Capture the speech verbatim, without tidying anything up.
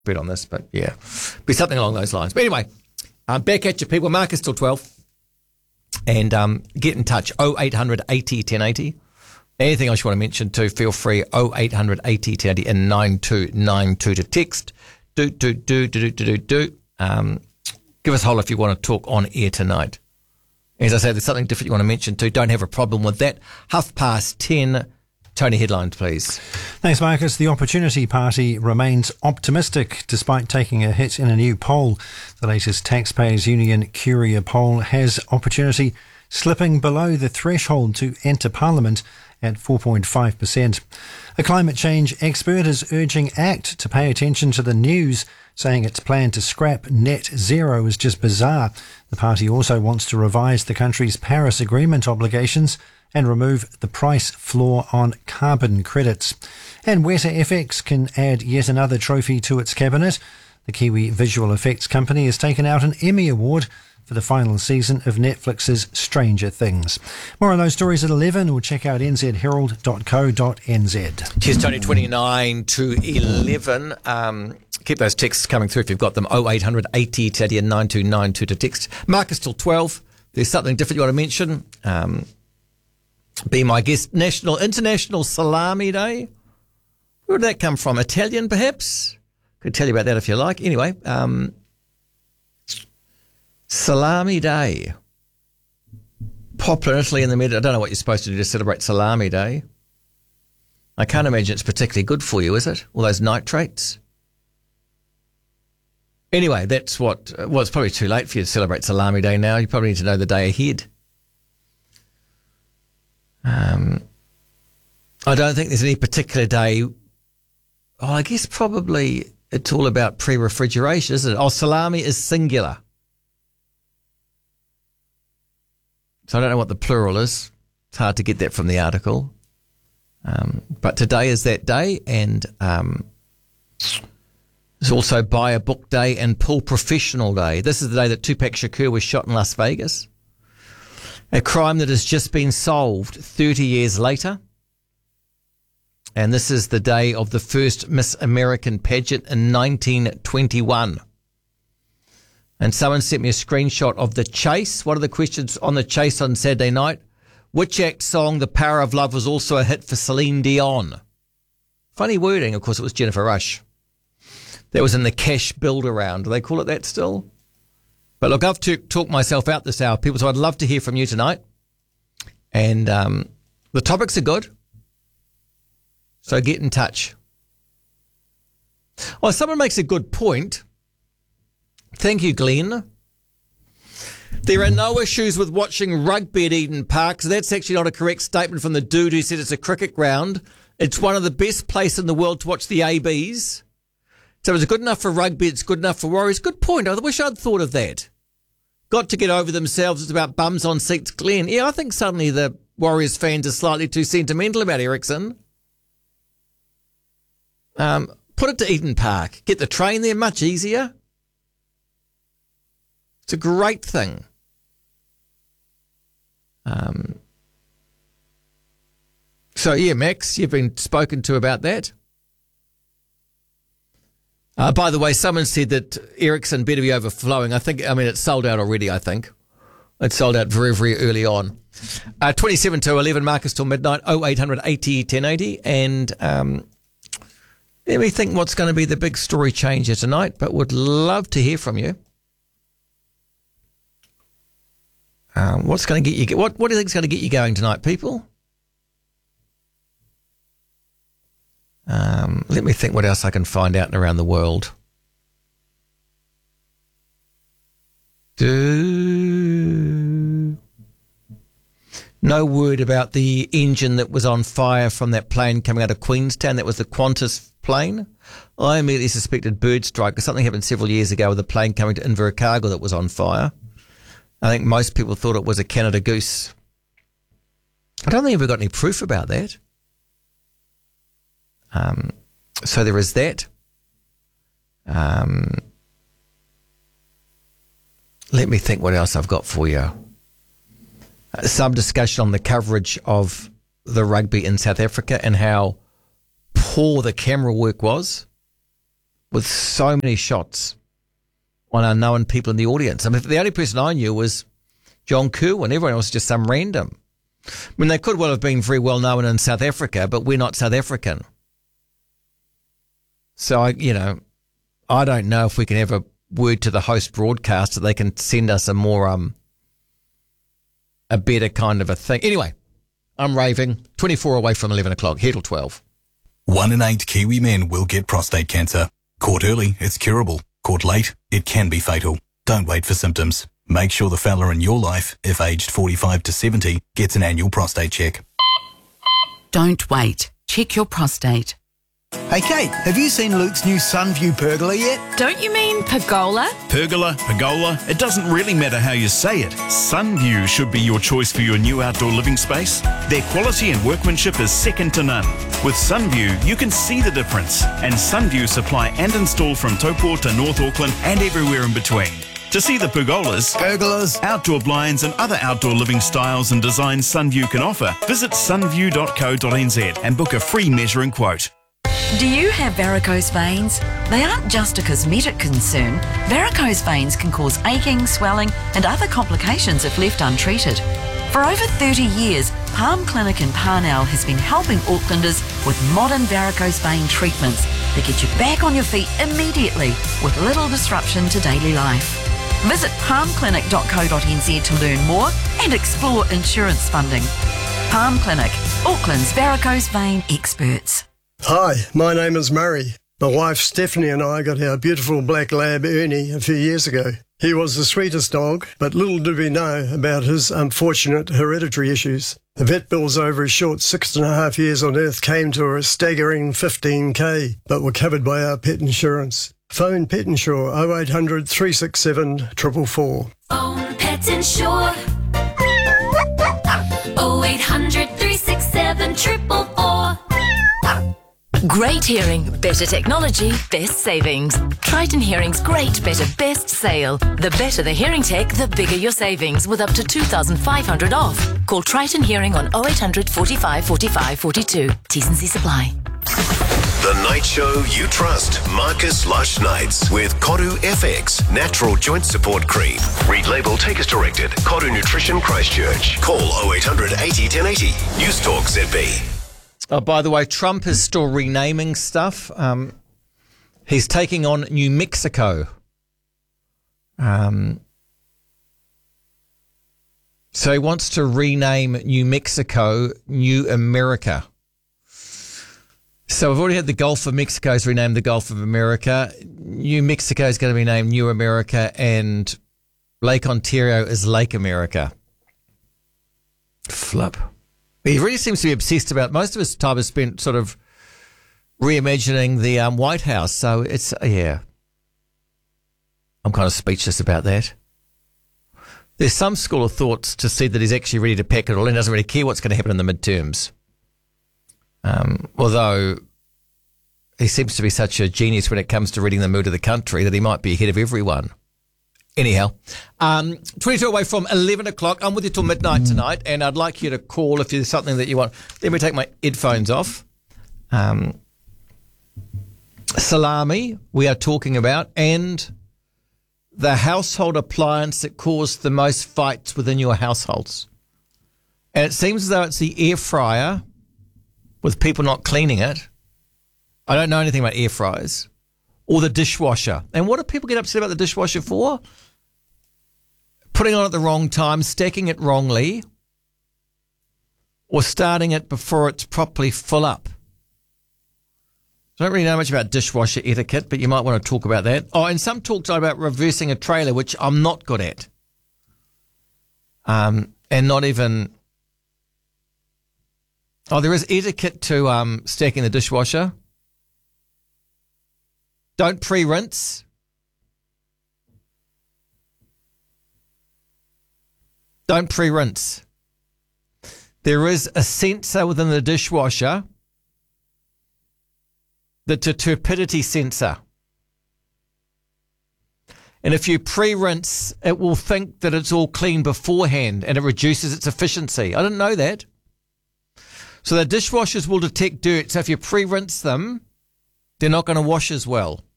bet on this, but yeah, be something along those lines. But anyway, um, back at you, people. Marcus till twelve. And um, get in touch, oh eight hundred eighty ten eighty. Anything else you want to mention too, feel free, oh eight hundred eighty ten eighty and nine two nine two to text. Do, do, do, do, do, do, do. Um, give us a holler if you want to talk on air tonight. As I say, there's something different you want to mention too. Don't have a problem with that. Half past ten. Tony, headlines, please. Thanks, Marcus. The Opportunity Party remains optimistic despite taking a hit in a new poll. The latest Taxpayers Union Curia poll has Opportunity slipping below the threshold to enter Parliament at four point five percent. A climate change expert is urging ACT to pay attention to the news, saying its plan to scrap net zero is just bizarre. The party also wants to revise the country's Paris Agreement obligations and remove the price floor on carbon credits. And Weta F X can add yet another trophy to its cabinet. The Kiwi visual effects company has taken out an Emmy Award for the final season of Netflix's Stranger Things. More on those stories at eleven, or check out n z herald dot co dot n z. Cheers, Tony. twenty-nine to eleven. Um, keep those texts coming through if you've got them. oh eight hundred eighty ten and nine two nine two to text. Marcus till twelve. There's something different you want to mention. Um, Be my guest. National International Salami Day. Where did that come from? Italian, perhaps? Could tell you about that if you like. Anyway, um, Salami Day. Popular in Italy in the Med. I don't know what you're supposed to do to celebrate Salami Day. I can't imagine it's particularly good for you, is it? All those nitrates. Anyway, that's what... Well, it's probably too late for you to celebrate Salami Day now. You probably need to know the day ahead. Um, I don't think there's any particular day. Oh, I guess probably it's all about pre-refrigeration, isn't it? Oh, salami is singular. So I don't know what the plural is. It's hard to get that from the article. Um, but today is that day, and um, there's also Buy a Book Day and Pool Professional Day. This is the day that Tupac Shakur was shot in Las Vegas. A crime that has just been solved thirty years later. And this is the day of the first Miss American pageant in nineteen twenty-one. And someone sent me a screenshot of The Chase. What are the questions on The Chase on Saturday night? Which act song, The Power of Love, was also a hit for Celine Dion? Funny wording, of course, it was Jennifer Rush. That was in the Cash Build-Around. Do they call it that still? But look, I've t- talked myself out this hour, people, so I'd love to hear from you tonight. And um, the topics are good. So get in touch. Oh, someone makes a good point. Thank you, Glenn. There are no issues with watching rugby at Eden Park. So that's actually not a correct statement from the dude who said it's a cricket ground. It's one of the best places in the world to watch the A Bs. So it's good enough for rugby, it's good enough for Warriors. Good point. I wish I'd thought of that. Got to get over themselves. It's about bums on seats, Glenn. Yeah, I think suddenly the Warriors fans are slightly too sentimental about Ericsson. Um, put it to Eden Park. Get the train there, much easier. It's a great thing. Um. So, yeah, Max, you've been spoken to about that. Uh, by the way, someone said that Ericsson better be overflowing. I think, I mean, it's sold out already, I think. It's sold out very, very early on. Uh, twenty-seven to eleven, Marcus till midnight, oh eight hundred eighty ten eighty. And um, let me think what's going to be the big story changer tonight, but would love to hear from you. Um, what's going to get you, what, what do you think is going to get you going tonight, people? Um, let me think what else I can find out and around the world. Do... No word about the engine that was on fire from that plane coming out of Queenstown. That was the Qantas plane. I immediately suspected bird strike because something happened several years ago with a plane coming to Invercargill that was on fire. I think most people thought it was a Canada Goose. I don't think we've got any proof about that. Um, so there is that. Um, let me think what else I've got for you. Uh, some discussion on the coverage of the rugby in South Africa and how poor the camera work was. with so many shots on unknown people in the audience. I mean, the only person I knew was John Kerwin. Everyone else was just some random. I mean, they could well have been very well known in South Africa, but we're not South African. So, I, you know, I don't know if we can ever word to the host broadcast that they can send us a more, um, a better kind of a thing. Anyway, I'm raving. twenty-four away from eleven o'clock. Here till twelve. One in eight Kiwi men will get prostate cancer. Caught early, it's curable. Caught late, it can be fatal. Don't wait for symptoms. Make sure the fella in your life, if aged forty-five to seventy, gets an annual prostate check. Don't wait. Check your prostate. Hey Kate, have you seen Luke's new Sunview pergola yet? Don't you mean pergola? Pergola, pergola, it doesn't really matter how you say it. Sunview should be your choice for your new outdoor living space. Their quality and workmanship is second to none. With Sunview, you can see the difference. And Sunview supply and install from Taupo to North Auckland and everywhere in between. To see the pergolas, Pergolas, outdoor blinds and other outdoor living styles and designs Sunview can offer, visit sunview dot co dot n z and book a free measuring quote. Do you have varicose veins? They aren't just a cosmetic concern. Varicose veins can cause aching, swelling and other complications if left untreated. For over thirty years, Palm Clinic in Parnell has been helping Aucklanders with modern varicose vein treatments that get you back on your feet immediately with little disruption to daily life. Visit palm clinic dot co dot n z to learn more and explore insurance funding. Palm Clinic, Auckland's varicose vein experts. Hi, my name is Murray. My wife Stephanie and I got our beautiful black lab Ernie a few years ago. He was the sweetest dog, but little did we know about his unfortunate hereditary issues. The vet bills over his short six and a half years on Earth came to a staggering fifteen K, but were covered by our pet insurance. Phone Pet Insure oh eight hundred, three six seven, four four four. Phone Pet Insure oh eight hundred, three six seven, four four four. Great hearing, better technology, best savings. Triton Hearing's great, better, best sale. The better the hearing tech, the bigger your savings with up to two thousand five hundred off. Call Triton Hearing on oh eight hundred, forty-five, forty-five, forty-two. T's and C's apply. The night show you trust. Marcus Lush Nights with Koru F X Natural Joint Support Cream. Read label, take as directed. Koru Nutrition Christchurch. Call oh eight hundred, eighty, ten eighty. News Talk Z B. Oh, by the way, Trump is still renaming stuff. Um, he's taking on New Mexico. Um, so he wants to rename New Mexico New America. So we've already had the Gulf of Mexico is renamed the Gulf of America. New Mexico is going to be named New America, and Lake Ontario is Lake America. Flip. He really seems to be obsessed about, most of his time is spent sort of reimagining the um, White House. So it's, uh, yeah. I'm kind of speechless about that. There's some school of thoughts to see that he's actually ready to pack it all in, doesn't really care what's going to happen in the midterms. Um, although he seems to be such a genius when it comes to reading the mood of the country that he might be ahead of everyone. Anyhow, um, twenty-two away from eleven o'clock. I'm with you till midnight tonight, and I'd like you to call if there's something that you want. Let me take my headphones off. Um, salami, we are talking about, and the household appliance that caused the most fights within your households. And it seems as though it's the air fryer, with people not cleaning it. I don't know anything about air fryers. Or the dishwasher. And what do people get upset about the dishwasher for? Putting it on at the wrong time, stacking it wrongly, or starting it before it's properly full up. I don't really know much about dishwasher etiquette, but you might want to talk about that. Oh, and some talk about reversing a trailer, which I'm not good at. Um, and not even... Oh, there is etiquette to um, stacking the dishwasher. Don't pre-rinse. Don't pre-rinse. There is a sensor within the dishwasher that's a turbidity sensor. And if you pre-rinse, it will think that it's all clean beforehand and it reduces its efficiency. I didn't know that. So the dishwashers will detect dirt. So if you pre-rinse them, they're not going to wash as well.